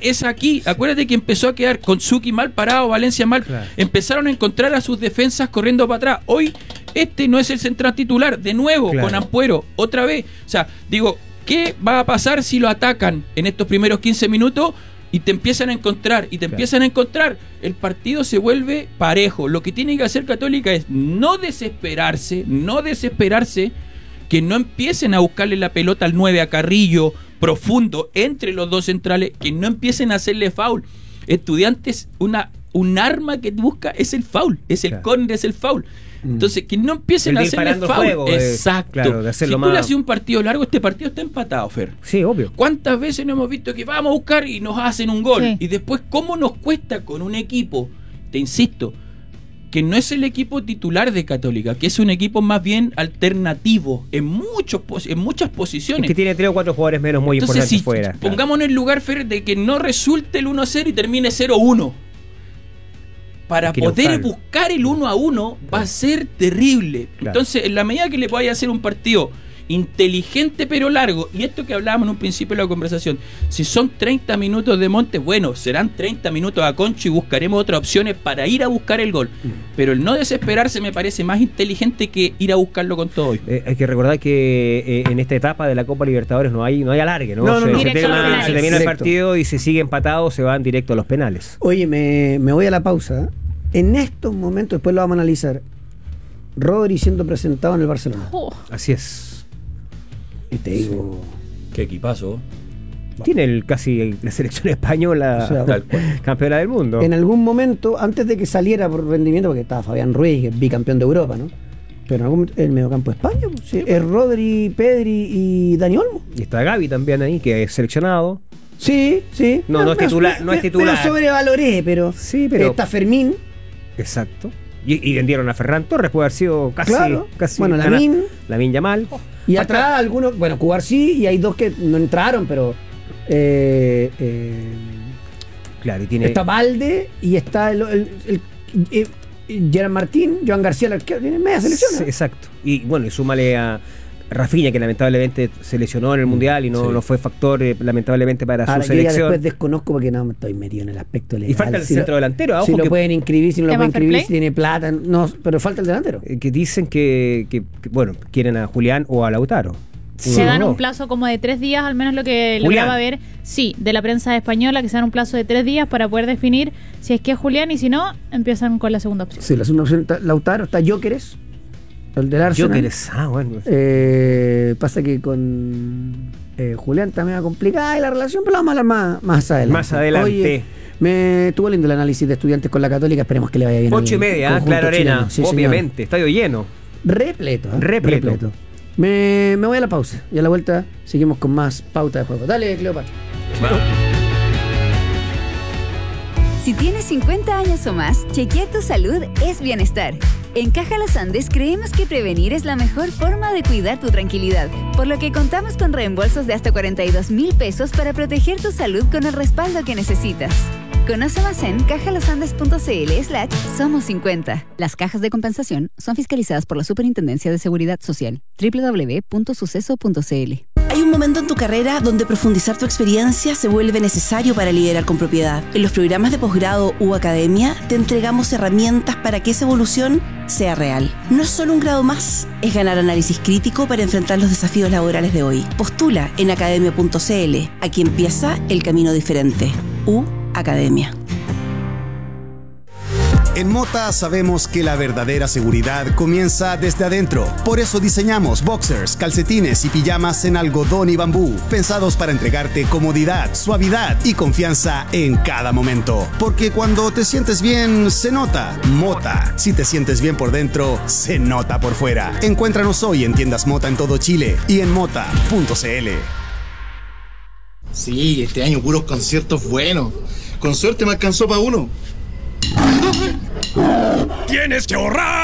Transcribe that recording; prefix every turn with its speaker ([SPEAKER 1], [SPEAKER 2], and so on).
[SPEAKER 1] es aquí. Acuérdate que empezó a quedar con Suki mal parado, Valencia mal. Claro. Empezaron a encontrar a sus defensas corriendo para atrás. Hoy no es el central titular, de nuevo, con Ampuero, otra vez. O sea, digo, ¿qué va a pasar si lo atacan en estos primeros 15 minutos y te empiezan a encontrar? El partido se vuelve parejo. Lo que tiene que hacer Católica es no desesperarse, que no empiecen a buscarle la pelota al 9 a Carrillo profundo entre los dos centrales, que no empiecen a hacerle foul. Estudiantes, un arma que busca es el foul, es el córner, es el foul. Entonces, que no empiecen a hacerle foul. Exacto.
[SPEAKER 2] Claro, de
[SPEAKER 1] si tú le haces un partido largo, este partido está empatado, Fer.
[SPEAKER 2] Sí, obvio.
[SPEAKER 1] ¿Cuántas veces no hemos visto que vamos a buscar y nos hacen un gol? Sí. Y después, ¿cómo nos cuesta con un equipo, te insisto, que no es el equipo titular de Católica, que es un equipo más bien alternativo en muchas posiciones?
[SPEAKER 2] Es que tiene 3 o 4 jugadores menos muy importantes fuera.
[SPEAKER 1] Pongámonos en el lugar, Fer, de que no resulte el 1-0 y termine 0-1. Para poder buscar el 1-1 va a ser terrible. Claro. Entonces, en la medida que le vaya a hacer un partido inteligente pero largo, y esto que hablábamos en un principio de la conversación, si son 30 minutos de Montes, bueno, serán 30 minutos a Concho y buscaremos otras opciones para ir a buscar el gol. Pero el no desesperarse me parece más inteligente que ir a buscarlo con todo hoy.
[SPEAKER 2] Hay que recordar que en esta etapa de la Copa Libertadores no hay alargue, ¿no? Se termina el partido y se sigue empatado, se van directo a los penales.
[SPEAKER 3] Oye, me voy a la pausa. En estos momentos, después lo vamos a analizar, Rodri siendo presentado en el Barcelona.
[SPEAKER 2] Así es.
[SPEAKER 3] Y te digo,
[SPEAKER 1] qué equipazo.
[SPEAKER 2] Tiene casi la selección española, campeona del mundo.
[SPEAKER 3] En algún momento, antes de que saliera por rendimiento, porque estaba Fabián Ruiz, que es bicampeón de Europa, ¿no? Pero en algún momento, el mediocampo de España, sí, es Rodri, Pedri y Dani Olmo.
[SPEAKER 2] Y está Gavi también ahí, que es seleccionado.
[SPEAKER 3] Sí.
[SPEAKER 2] No es titular.
[SPEAKER 3] Pero sobrevaloré, pero está Fermín.
[SPEAKER 2] Exacto. Y vendieron a Ferran Torres, puede haber sido casi.
[SPEAKER 3] Bueno,
[SPEAKER 2] Lamine Yamal.
[SPEAKER 3] Y atrás algunos, bueno, Cubar sí, y hay dos que no entraron, pero
[SPEAKER 2] claro, y tiene...
[SPEAKER 3] está Valde y está Gerard Martín, Joan García, el arquero, tiene media selección, ¿no?
[SPEAKER 2] Exacto. Y bueno, y súmale a Rafinha, que lamentablemente se lesionó en el Mundial y no fue factor lamentablemente para su selección.
[SPEAKER 3] Ya después desconozco porque no me estoy metido en el aspecto legal.
[SPEAKER 2] Y falta el centro delantero.
[SPEAKER 3] Si lo pueden inscribir, si no lo pueden inscribir, si tiene plata, no, pero falta el delantero.
[SPEAKER 2] Que dicen que bueno, quieren a Julián o a Lautaro.
[SPEAKER 4] Se dan un plazo como de 3 días, al menos lo que lograba ver, de la prensa española, que se dan un plazo de 3 días para poder definir si es que es Julián, y si no, empiezan con la segunda opción.
[SPEAKER 3] Sí, la segunda opción está Lautaro, está Gyökeres, el del Arsenal.
[SPEAKER 2] Gyökeres, bueno.
[SPEAKER 3] Pasa que con Julián también va complicada la relación, pero la vamos a hablar más adelante.
[SPEAKER 2] Más adelante.
[SPEAKER 3] Oye, estuvo lindo el análisis de Estudiantes con la Católica, esperemos que le vaya bien.
[SPEAKER 2] 8:30, Claro Arena, sí, obviamente, estadio lleno.
[SPEAKER 3] Repleto. Me voy a la pausa y a la vuelta seguimos con más pauta de juego. Dale, Cleopatra.
[SPEAKER 5] Si tienes 50 años o más, chequear tu salud es bienestar. En Caja Los Andes creemos que prevenir es la mejor forma de cuidar tu tranquilidad, por lo que contamos con reembolsos de hasta 42,000 pesos para proteger tu salud con el respaldo que necesitas. Conoce más en cajalosandes.cl/somos50. Las cajas de compensación son fiscalizadas por la Superintendencia de Seguridad Social. www.suceso.cl.
[SPEAKER 6] Hay un momento en tu carrera donde profundizar tu experiencia se vuelve necesario para liderar con propiedad. En los programas de posgrado u academia te entregamos herramientas para que esa evolución sea real. No es solo un grado más, es ganar análisis crítico para enfrentar los desafíos laborales de hoy. Postula en academia.cl. Aquí empieza el camino diferente. Academia.
[SPEAKER 7] En Mota sabemos que la verdadera seguridad comienza desde adentro. Por eso diseñamos boxers, calcetines y pijamas en algodón y bambú, pensados para entregarte comodidad, suavidad y confianza en cada momento. Porque cuando te sientes bien, se nota. Mota. Si te sientes bien por dentro, se nota por fuera. Encuéntranos hoy en tiendas Mota en todo Chile y en mota.cl.
[SPEAKER 8] Sí, este año puros conciertos buenos. Con suerte me alcanzó para uno.
[SPEAKER 9] ¡Tienes que ahorrar!